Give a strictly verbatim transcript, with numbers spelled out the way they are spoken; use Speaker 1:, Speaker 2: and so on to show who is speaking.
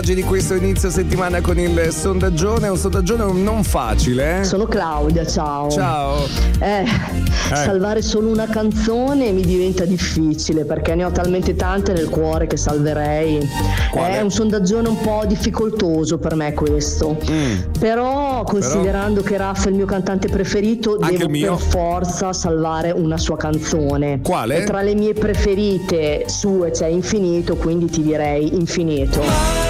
Speaker 1: Oggi di questo inizio settimana con il sondaggione, un sondaggione non facile, eh?
Speaker 2: Sono Claudia, ciao.
Speaker 1: Ciao.
Speaker 2: Eh,
Speaker 1: Eh.
Speaker 2: salvare solo una canzone mi diventa difficile perché ne ho talmente tante nel cuore che salverei.
Speaker 1: Quale?
Speaker 2: È un sondaggione un po' difficoltoso per me questo.
Speaker 1: Mm.
Speaker 2: Però considerando che Raffa è il mio cantante preferito,
Speaker 1: Anche
Speaker 2: devo
Speaker 1: il mio.
Speaker 2: per forza salvare una sua canzone.
Speaker 1: Quale?
Speaker 2: E tra le mie preferite sue c'è Infinito, quindi ti direi Infinito.